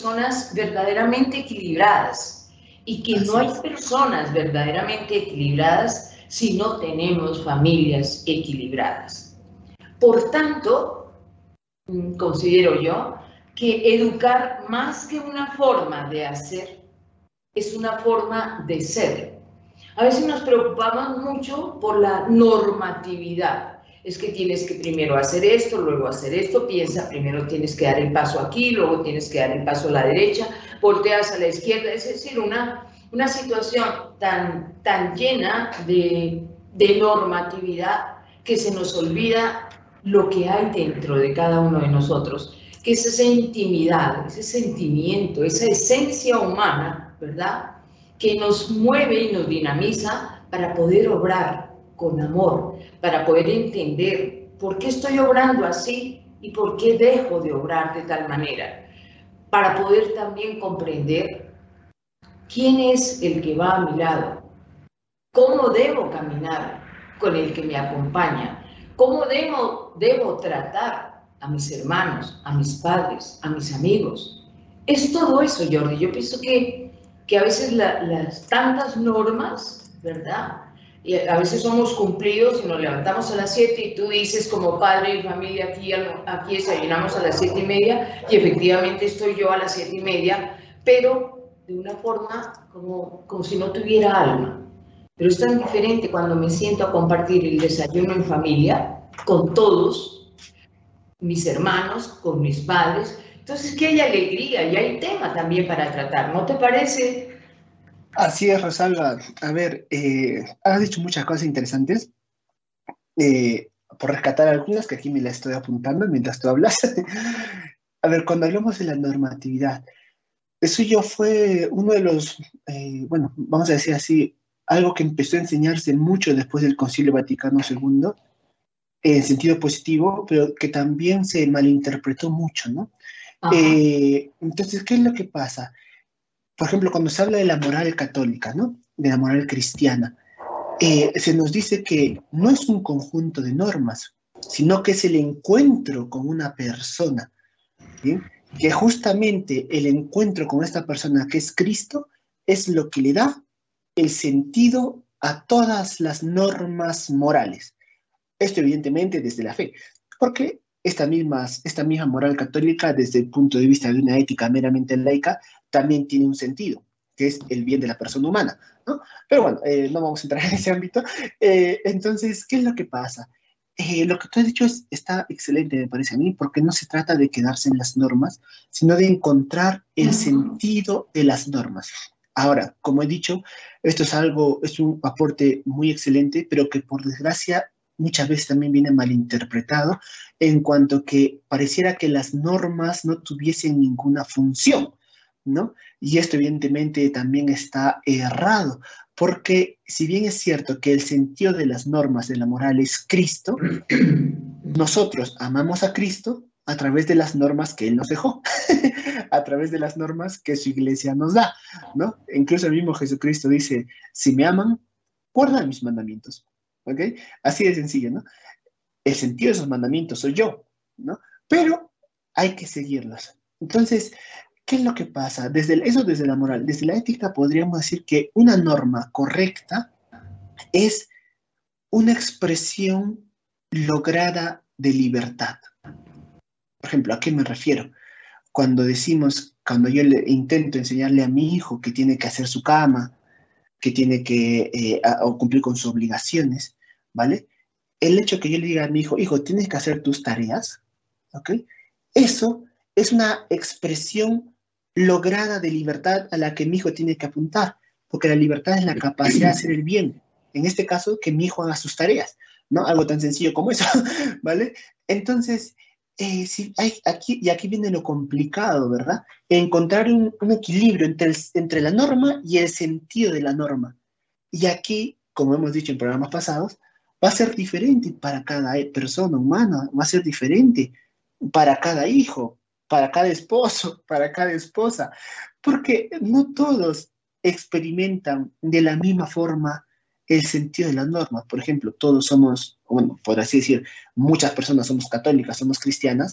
personas verdaderamente equilibradas y que no hay personas verdaderamente equilibradas si no tenemos familias equilibradas. Por tanto, considero yo que educar más que una forma de hacer es una forma de ser. A veces nos preocupamos mucho por la normatividad. Es que tienes que primero hacer esto, luego hacer esto, piensa, primero tienes que dar el paso aquí, luego tienes que dar el paso a la derecha, volteas a la izquierda, es decir, una situación tan llena de normatividad que se nos olvida lo que hay dentro de cada uno de nosotros, que es esa intimidad, ese sentimiento, esa esencia humana, ¿verdad?, que nos mueve y nos dinamiza para poder obrar con amor, para poder entender por qué estoy obrando así y por qué dejo de obrar de tal manera, para poder también comprender quién es el que va a mi lado, cómo debo caminar con el que me acompaña, cómo debo tratar a mis hermanos, a mis padres, a mis amigos. Es todo eso, Jordi. Yo pienso que a veces las tantas normas, ¿verdad? Y a veces somos cumplidos y nos levantamos a las 7 y tú dices como padre y familia, aquí desayunamos a las 7:30 y efectivamente estoy yo a las 7:30, pero de una forma como si no tuviera alma. Pero es tan diferente cuando me siento a compartir el desayuno en familia, con todos, mis hermanos, con mis padres. Entonces, que hay alegría y hay tema también para tratar, ¿no te parece? Así es, Rosalba. A ver, has dicho muchas cosas interesantes. Por rescatar algunas que aquí me las estoy apuntando mientras tú hablas. A ver, cuando hablamos de la normatividad, eso yo fue uno de los, bueno, vamos a decir así, algo que empezó a enseñarse mucho después del Concilio Vaticano II, en sentido positivo, pero que también se malinterpretó mucho, ¿no? Entonces, ¿qué es lo que pasa? Por ejemplo, cuando se habla de la moral católica, ¿no? De la moral cristiana, se nos dice que no es un conjunto de normas, sino que es el encuentro con una persona, ¿sí? Que justamente el encuentro con esta persona que es Cristo es lo que le da el sentido a todas las normas morales. Esto evidentemente desde la fe, porque esta misma moral católica desde el punto de vista de una ética meramente laica también tiene un sentido, que es el bien de la persona humana, ¿no? Pero bueno, no vamos a entrar en ese ámbito. Entonces, ¿qué es lo que pasa? Lo que tú has dicho está excelente, me parece a mí, porque no se trata de quedarse en las normas, sino de encontrar el sentido de las normas. Ahora, como he dicho, esto es un aporte muy excelente, pero que por desgracia muchas veces también viene malinterpretado en cuanto que pareciera que las normas no tuviesen ninguna función, ¿no? Y esto evidentemente también está errado, porque si bien es cierto que el sentido de las normas de la moral es Cristo, nosotros amamos a Cristo a través de las normas que Él nos dejó, a través de las normas que su iglesia nos da, ¿no? Incluso el mismo Jesucristo dice, si me aman, guardan mis mandamientos, ¿ok? Así de sencillo, ¿no? El sentido de esos mandamientos soy yo, ¿no? Pero hay que seguirlos. Entonces, ¿qué es lo que pasa? Eso desde la moral, desde la ética podríamos decir que una norma correcta es una expresión lograda de libertad. Por ejemplo, ¿a qué me refiero? Cuando yo intento enseñarle a mi hijo que tiene que hacer su cama, que tiene que cumplir con sus obligaciones, ¿vale? El hecho que yo le diga a mi hijo, tienes que hacer tus tareas, ¿ok? Eso es una expresión lograda de libertad a la que mi hijo tiene que apuntar, porque la libertad es la capacidad de hacer el bien. En este caso, que mi hijo haga sus tareas, ¿no? Algo tan sencillo como eso, ¿vale? Entonces, aquí viene lo complicado, ¿verdad? Encontrar un equilibrio entre la norma y el sentido de la norma. Y aquí, como hemos dicho en programas pasados, va a ser diferente para cada persona humana, va a ser diferente para cada hijo, para cada esposo, para cada esposa, porque no todos experimentan de la misma forma el sentido de las normas. Por ejemplo, todos somos, bueno, por así decir, muchas personas somos católicas, somos cristianas,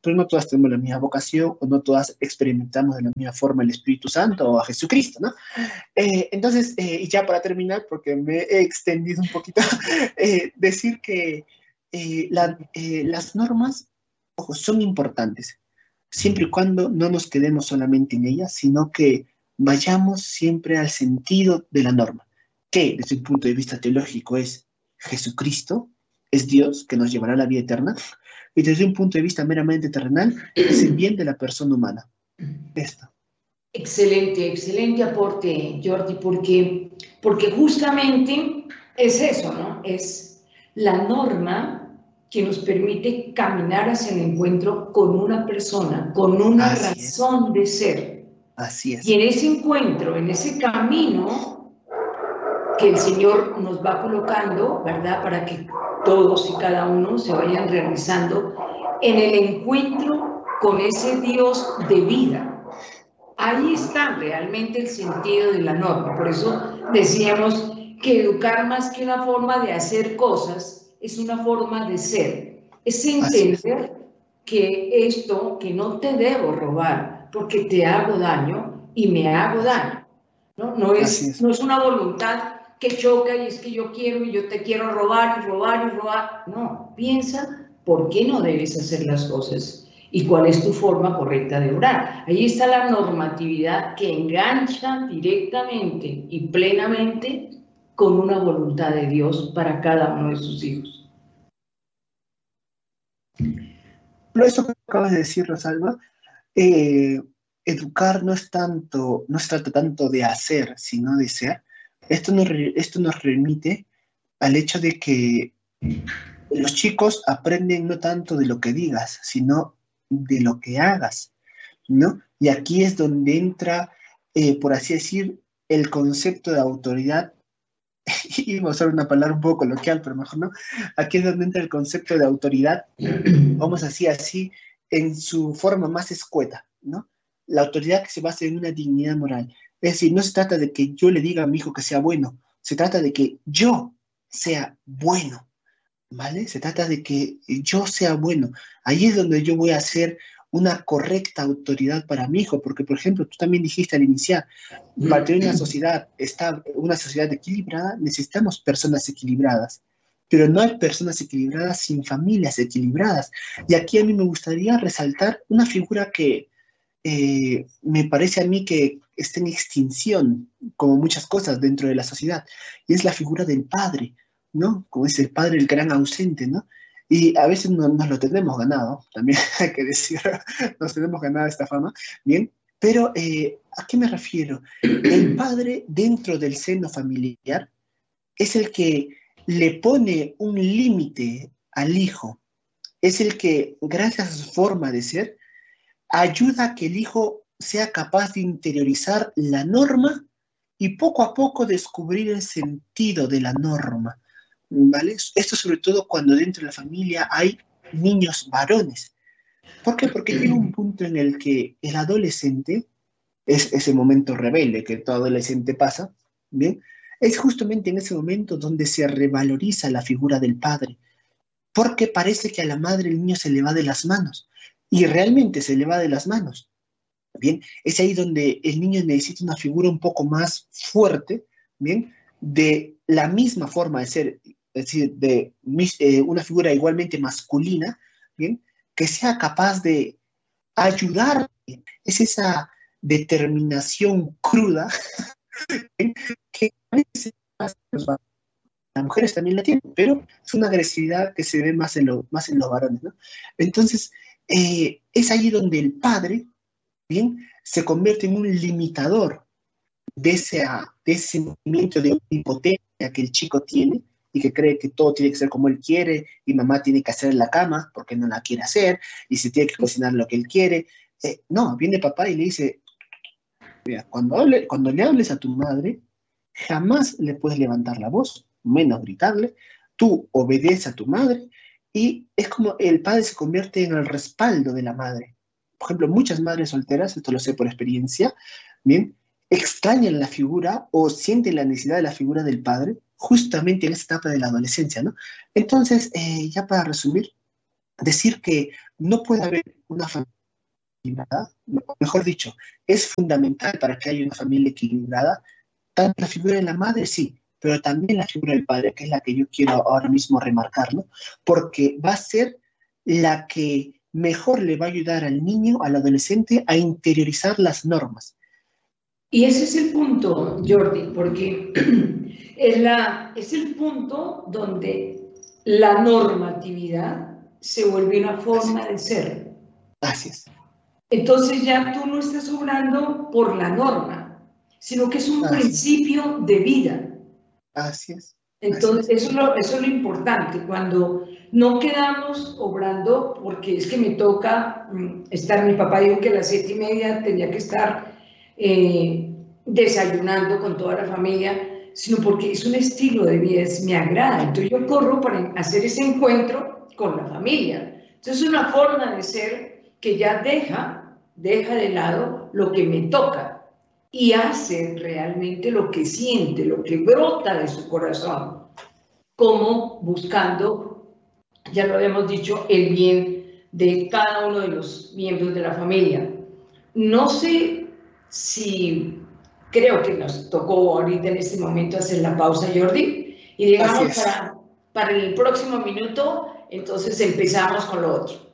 pero no todas tenemos la misma vocación o no todas experimentamos de la misma forma el Espíritu Santo o a Jesucristo, ¿no? Entonces, y ya para terminar, porque me he extendido un poquito, decir que las normas, ojo, son importantes, siempre y cuando no nos quedemos solamente en ellas, sino que vayamos siempre al sentido de la norma, que desde un punto de vista teológico es Jesucristo, es Dios que nos llevará a la vida eterna, y desde un punto de vista meramente terrenal, es el bien de la persona humana. Esto. Excelente, excelente aporte, Jordi, porque justamente es eso, ¿no? Es la norma que nos permite caminar hacia el encuentro con una persona, con una razón de ser. Así es. Y en ese encuentro, en ese camino que el Señor nos va colocando, ¿verdad? Para que todos y cada uno se vayan realizando en el encuentro con ese Dios de vida. Ahí está realmente el sentido de la norma. Por eso decíamos que educar, más que una forma de hacer cosas, es una forma de ser. Es entender que esto, que no te debo robar porque te hago daño y me hago daño. No es una voluntad que choca y es que yo quiero y yo te quiero robar y robar y robar. No, piensa por qué no debes hacer las cosas y cuál es tu forma correcta de orar. Ahí está la normatividad que engancha directamente y plenamente con una voluntad de Dios para cada uno de sus hijos. Pero eso que acabas de decir, Rosalba, educar no se trata tanto de hacer, sino de ser. Esto nos remite al hecho de que los chicos aprenden no tanto de lo que digas, sino de lo que hagas, ¿no? Y aquí es donde entra, por así decir, el concepto de autoridad, y vamos a usar una palabra un poco coloquial, pero mejor no, aquí es donde entra el concepto de autoridad, vamos a decir así, en su forma más escueta, ¿no? La autoridad que se basa en una dignidad moral. Es decir, no se trata de que yo le diga a mi hijo que sea bueno, se trata de que yo sea bueno, ¿vale? Se trata de que yo sea bueno. Ahí es donde yo voy a ser una correcta autoridad para mi hijo, porque, por ejemplo, tú también dijiste al iniciar, para tener una sociedad equilibrada, necesitamos personas equilibradas, pero no hay personas equilibradas sin familias equilibradas. Y aquí a mí me gustaría resaltar una figura que me parece a mí que está en extinción, como muchas cosas dentro de la sociedad, y es la figura del padre, ¿no? Como es el padre, el gran ausente, ¿no? Y a veces nos lo tenemos ganado, también hay que decir, nos tenemos ganado esta fama, ¿bien? Pero, ¿a qué me refiero? El padre dentro del seno familiar es el que le pone un límite al hijo, es el que, gracias a su forma de ser, ayuda a que el hijo sea capaz de interiorizar la norma y poco a poco descubrir el sentido de la norma, ¿vale? Esto sobre todo cuando dentro de la familia hay niños varones. ¿Por qué? Porque llega un punto en el que el adolescente, es ese momento rebelde que todo adolescente pasa, ¿bien? Es justamente en ese momento donde se revaloriza la figura del padre, porque parece que a la madre el niño se le va de las manos, y realmente se le va de las manos. Bien, es ahí donde el niño necesita una figura un poco más fuerte, bien, de la misma forma de ser, es decir, una figura igualmente masculina, bien, que sea capaz de ayudar. Es esa determinación cruda que a veces las mujeres también la tienen, pero es una agresividad que se ve más en los varones, ¿no? Entonces, es ahí donde el padre, bien, se convierte en un limitador de ese sentimiento de impotencia que el chico tiene y que cree que todo tiene que ser como él quiere y mamá tiene que hacer la cama porque no la quiere hacer y se tiene que cocinar lo que él quiere. No, viene papá y le dice, mira, cuando le hables a tu madre, jamás le puedes levantar la voz, menos gritarle, tú obedeces a tu madre y es como el padre se convierte en el respaldo de la madre. Por ejemplo, muchas madres solteras, esto lo sé por experiencia, bien, extrañan la figura o sienten la necesidad de la figura del padre justamente en esta etapa de la adolescencia, ¿no? Entonces, ya para resumir, decir que no puede haber una familia equilibrada, mejor dicho, es fundamental para que haya una familia equilibrada, tanto la figura de la madre, sí, pero también la figura del padre, que es la que yo quiero ahora mismo remarcar, ¿no? Porque va a ser la que mejor le va a ayudar al niño, al adolescente, a interiorizar las normas. Y ese es el punto, Jordi, porque es el punto donde la normatividad se vuelve una forma de ser. Así es. Entonces ya tú no estás obrando por la norma, sino que es un principio de vida. Así es. Entonces, eso es lo importante, cuando no quedamos obrando porque es que me toca estar, mi papá dijo que a las 7:30 tenía que estar desayunando con toda la familia, sino porque es un estilo de vida, me agrada. Entonces yo corro para hacer ese encuentro con la familia. Entonces es una forma de ser que ya deja de lado lo que me toca y hace realmente lo que siente, lo que brota de su corazón, como buscando, ya lo habíamos dicho, el bien de cada uno de los miembros de la familia. No sé si, creo que nos tocó ahorita en este momento hacer la pausa, Jordi, y digamos para el próximo minuto, entonces empezamos con lo otro.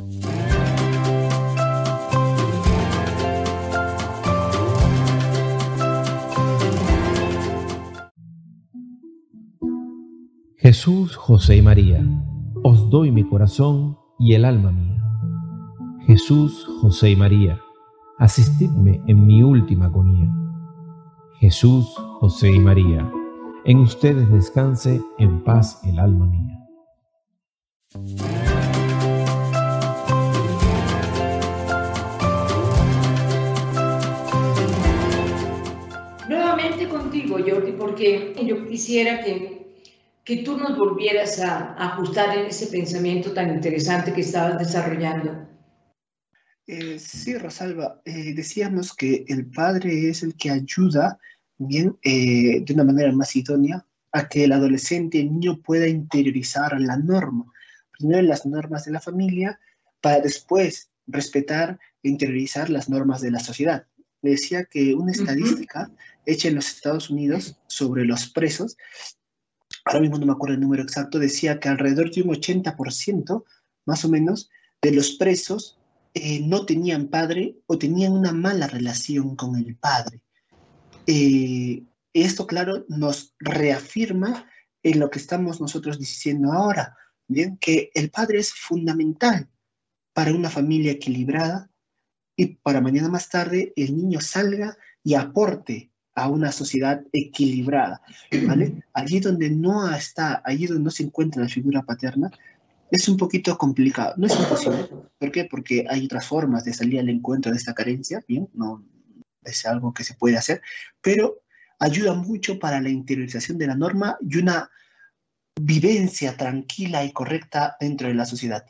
Jesús, José y María, os doy mi corazón y el alma mía. Jesús, José y María, asistidme en mi última agonía. Jesús, José y María, en ustedes descanse en paz el alma mía. Nuevamente contigo, Jordi, porque yo quisiera que tú nos volvieras a ajustar en ese pensamiento tan interesante que estabas desarrollando. Sí, Rosalba, decíamos que el padre es el que ayuda bien, de una manera más idónea a que el adolescente, el niño pueda interiorizar la norma. Primero las normas de la familia, para después respetar e interiorizar las normas de la sociedad. Le decía que una estadística hecha en los Estados Unidos sobre los presos, ahora mismo no me acuerdo el número exacto, decía que alrededor de un 80%, más o menos, de los presos no tenían padre o tenían una mala relación con el padre. Esto, claro, nos reafirma en lo que estamos nosotros diciendo ahora, ¿bien? Que el padre es fundamental para una familia equilibrada y para mañana más tarde el niño salga y aporte a una sociedad equilibrada, ¿vale? Allí donde no está, allí donde no se encuentra la figura paterna, es un poquito complicado, no es imposible. ¿Por qué? Porque hay otras formas de salir al encuentro de esta carencia, bien, no es algo que se puede hacer, pero ayuda mucho para la interiorización de la norma y una vivencia tranquila y correcta dentro de la sociedad.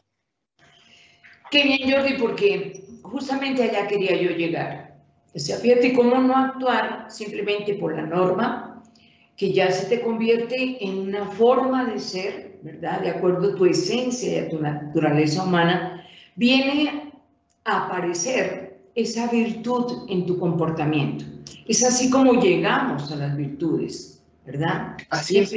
Qué bien, Jordi, porque justamente allá quería yo llegar. O sea, fíjate cómo no actuar simplemente por la norma, que ya se te convierte en una forma de ser, ¿verdad? De acuerdo a tu esencia y a tu naturaleza humana, viene a aparecer esa virtud en tu comportamiento. Es así como llegamos a las virtudes, ¿verdad? Así y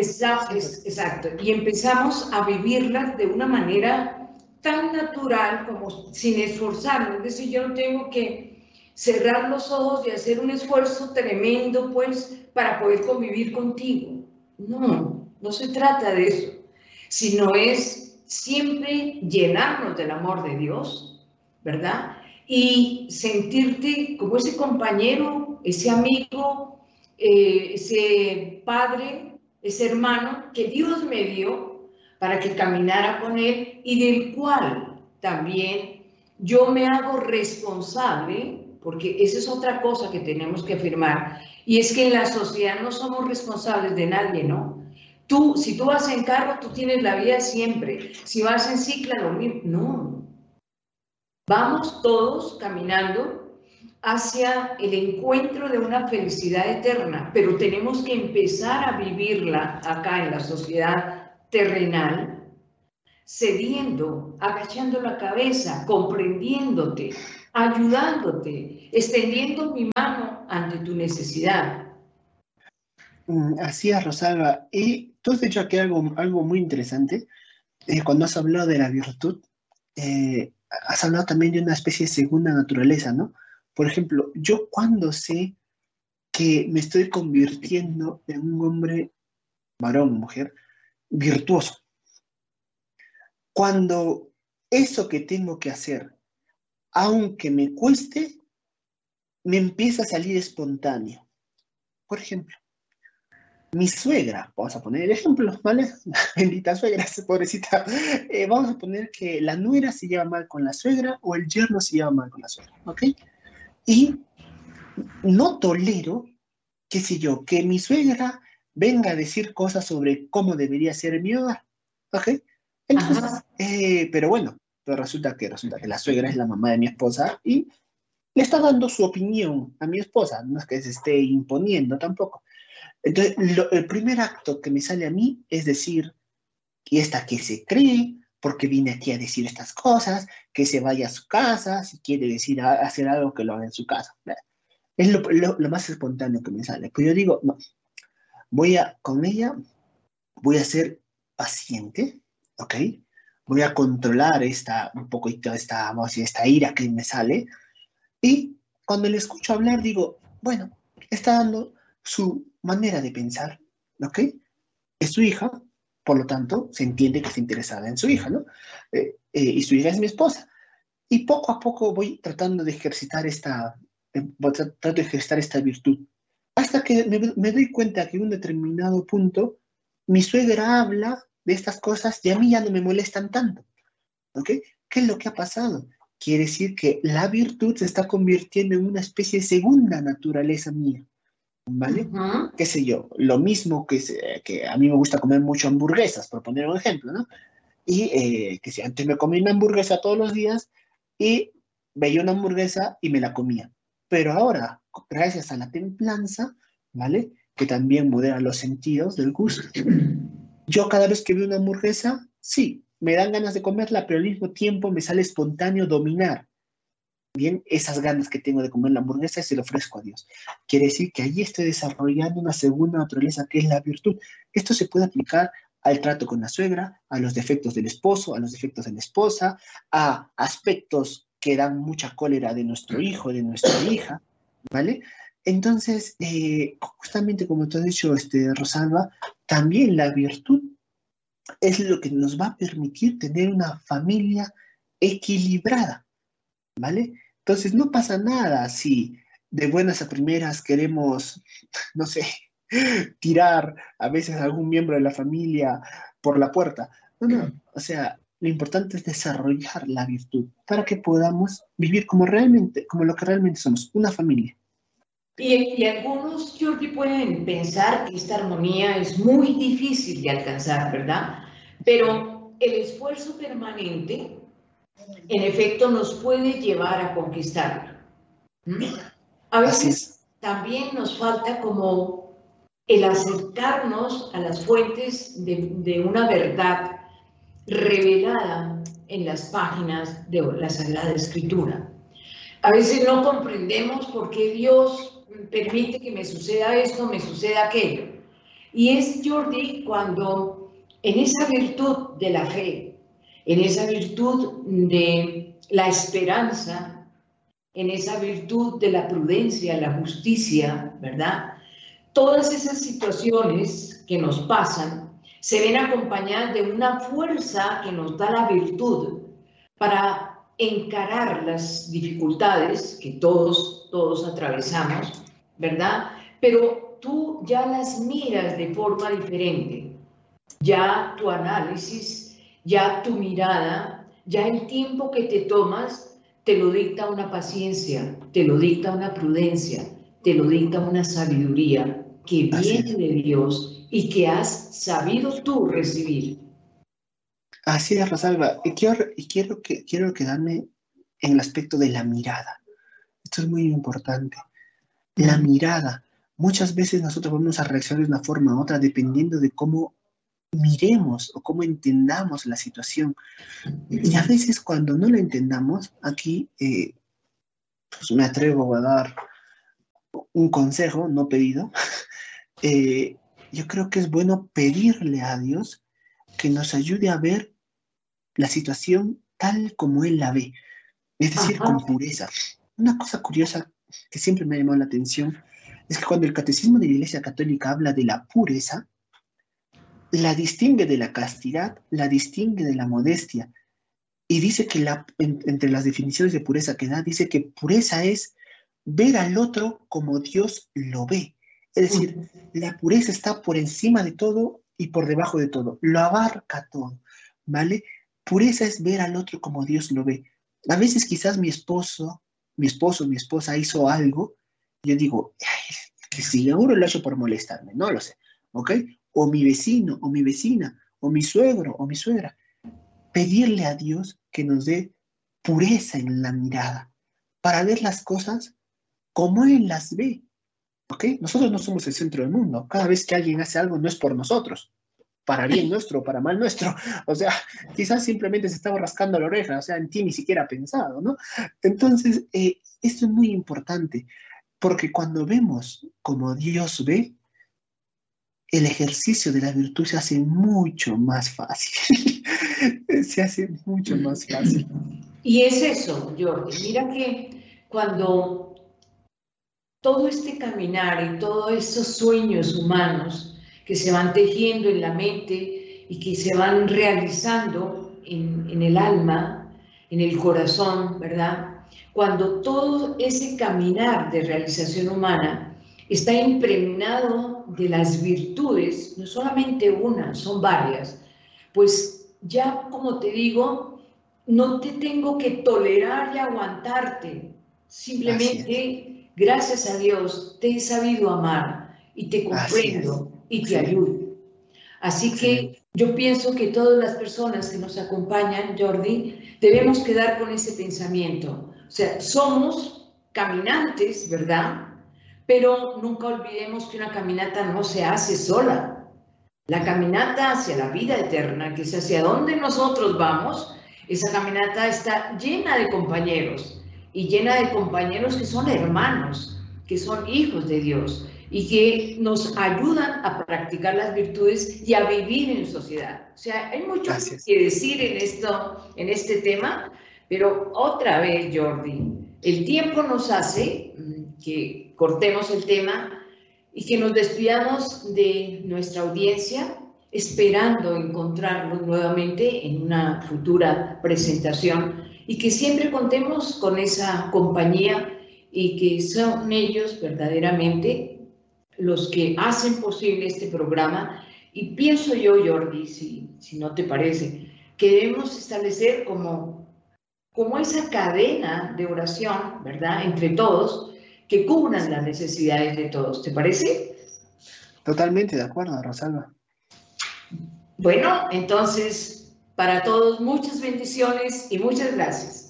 empezamos a vivirlas de una manera tan natural como sin esforzarnos. Es decir, yo no tengo que cerrar los ojos y hacer un esfuerzo tremendo, pues, para poder convivir contigo. No, no se trata de eso, sino es siempre llenarnos del amor de Dios, ¿verdad? Y sentirte como ese compañero, ese amigo, ese padre, ese hermano que Dios me dio para que caminara con él y del cual también yo me hago responsable, porque esa es otra cosa que tenemos que afirmar, y es que en la sociedad no somos responsables de nadie, ¿no? Tú, si tú vas en carro, tú tienes la vida siempre. Si vas en cicla, lo mismo. No. Vamos todos caminando hacia el encuentro de una felicidad eterna, pero tenemos que empezar a vivirla acá en la sociedad terrenal cediendo, agachando la cabeza, comprendiéndote, ayudándote, extendiendo mi mano ante tu necesidad. Así es, Rosalba. Y tú has dicho aquí algo muy interesante. Cuando has hablado de la virtud, has hablado también de una especie de segunda naturaleza, ¿no? Por ejemplo, yo cuando sé que me estoy convirtiendo en un hombre, varón, mujer, virtuoso, cuando eso que tengo que hacer, aunque me cueste, me empieza a salir espontáneo. Por ejemplo, mi suegra, vamos a poner el ejemplo, ¿vale? Bendita suegra, pobrecita. Vamos a poner que la nuera se lleva mal con la suegra o el yerno se lleva mal con la suegra, ¿ok? Y no tolero, qué sé yo, que mi suegra venga a decir cosas sobre cómo debería ser mi hogar, ¿ok? Entonces, pero bueno, pues resulta que la suegra es la mamá de mi esposa y le está dando su opinión a mi esposa, no es que se esté imponiendo tampoco. Entonces, el primer acto que me sale a mí es decir, ¿y esta qué se cree? ¿Por qué viene aquí a decir estas cosas? Que se vaya a su casa, si quiere decir hacer algo que lo haga en su casa. Es lo más espontáneo que me sale. Pues yo digo, no, con ella voy a ser paciente, ¿ok? Voy a controlar un poquito vamos a decir, esta ira que me sale. Y cuando le escucho hablar, digo, bueno, está dando su manera de pensar, ¿ok? Es su hija, por lo tanto, se entiende que está interesada en su hija, ¿no? Y su hija es mi esposa. Y poco a poco voy tratando de ejercitar esta virtud. Hasta que me doy cuenta que en un determinado punto mi suegra habla de estas cosas y a mí ya no me molestan tanto. ¿Ok? ¿Qué es lo que ha pasado? Quiere decir que la virtud se está convirtiendo en una especie de segunda naturaleza mía. ¿Vale? Qué sé yo, lo mismo que a mí me gusta comer mucho hamburguesas, por poner un ejemplo, ¿no? Y que si antes me comía una hamburguesa todos los días y veía una hamburguesa y me la comía. Pero ahora, gracias a la templanza, ¿vale? Que también modera los sentidos del gusto. Yo cada vez que veo una hamburguesa, sí, me dan ganas de comerla, pero al mismo tiempo me sale espontáneo dominar bien esas ganas que tengo de comer la hamburguesa y se lo ofrezco a Dios. Quiere decir que allí estoy desarrollando una segunda naturaleza que es la virtud. Esto se puede aplicar al trato con la suegra, a los defectos del esposo, a los defectos de la esposa, a aspectos que dan mucha cólera de nuestro hijo, de nuestra hija, ¿vale? Entonces, justamente como tú has dicho, Rosalba, también la virtud es lo que nos va a permitir tener una familia equilibrada, ¿vale? Entonces no pasa nada si de buenas a primeras queremos, no sé, tirar a veces a algún miembro de la familia por la puerta. No, o sea, lo importante es desarrollar la virtud para que podamos vivir como lo que realmente somos, una familia. Y algunos, Jordi, pueden pensar que esta armonía es muy difícil de alcanzar, ¿verdad? Pero el esfuerzo permanente, en efecto, nos puede llevar a conquistarla. A veces también nos falta como el acercarnos a las fuentes de una verdad revelada en las páginas de la Sagrada Escritura. A veces no comprendemos por qué Dios permite que me suceda esto, me suceda aquello. Y es, Jordi, cuando en esa virtud de la fe, en esa virtud de la esperanza, en esa virtud de la prudencia, la justicia, ¿verdad? Todas esas situaciones que nos pasan se ven acompañadas de una fuerza que nos da la virtud para encarar las dificultades que todos atravesamos, ¿verdad? Pero tú ya las miras de forma diferente. Ya tu análisis, ya tu mirada, ya el tiempo que te tomas, te lo dicta una paciencia, te lo dicta una prudencia, te lo dicta una sabiduría que viene de Dios y que has sabido tú recibir. Así es, Rosalba. Y quiero quedarme en el aspecto de la mirada. Esto es muy importante. La mirada. Muchas veces nosotros vamos a reaccionar de una forma u otra dependiendo de cómo miremos o cómo entendamos la situación. Y a veces cuando no lo entendamos, aquí pues me atrevo a dar un consejo no pedido. Yo creo que es bueno pedirle a Dios que nos ayude a ver la situación tal como Él la ve, es decir, Ajá. con pureza. Una cosa curiosa que siempre me ha llamado la atención es que cuando el Catecismo de la Iglesia Católica habla de la pureza, la distingue de la castidad, la distingue de la modestia, y dice que entre las definiciones de pureza que da, dice que pureza es ver al otro como Dios lo ve. Es decir, la pureza está por encima de todo y por debajo de todo, lo abarca todo, ¿vale? Pureza es ver al otro como Dios lo ve. A veces quizás mi esposa hizo algo, y yo digo, ay, que seguro lo ha hecho por molestarme, no lo sé, ¿ok? O mi vecino, o mi vecina, o mi suegro, o mi suegra. Pedirle a Dios que nos dé pureza en la mirada para ver las cosas como Él las ve, ¿ok? Nosotros no somos el centro del mundo. Cada vez que alguien hace algo no es por nosotros, para bien nuestro o para mal nuestro. O sea, quizás simplemente se estaba rascando la oreja, o sea, en ti ni siquiera ha pensado, ¿no? Entonces, esto es muy importante, porque cuando vemos como Dios ve, el ejercicio de la virtud se hace mucho más fácil. Se hace mucho más fácil. Y es eso, Jordi. Mira que cuando todo este caminar y todos estos sueños humanos que se van tejiendo en la mente y que se van realizando en el alma, en el corazón, ¿verdad? Cuando todo ese caminar de realización humana está impregnado de las virtudes, no solamente una, son varias, pues ya, como te digo, no te tengo que tolerar y aguantarte, simplemente, gracias a Dios, te he sabido amar y te comprendo y te ayudo. Así que yo pienso que todas las personas que nos acompañan, Jordi, debemos quedar con ese pensamiento. O sea, somos caminantes, ¿verdad? Pero nunca olvidemos que una caminata no se hace sola. La caminata hacia la vida eterna, que es hacia donde nosotros vamos, esa caminata está llena de compañeros y llena de compañeros que son hermanos, que son hijos de Dios y que nos ayudan a practicar las virtudes y a vivir en sociedad. O sea, hay mucho que decir en este tema, pero otra vez, Jordi, el tiempo nos hace que cortemos el tema y que nos despidamos de nuestra audiencia, esperando encontrarnos nuevamente en una futura presentación y que siempre contemos con esa compañía y que son ellos verdaderamente los que hacen posible este programa. Y pienso yo, Jordi, si no te parece, que debemos establecer como esa cadena de oración, ¿verdad?, entre todos, que cubran las necesidades de todos. ¿Te parece? Totalmente de acuerdo, Rosalba. Bueno, entonces, para todos, muchas bendiciones y muchas gracias.